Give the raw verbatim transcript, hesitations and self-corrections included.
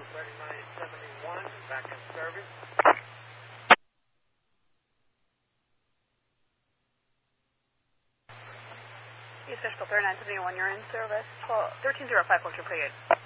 thirty-nine seventy-one, back in service. East Central thirty-nine seventy-one, you're in service. thirteen oh five, what's your pretty good?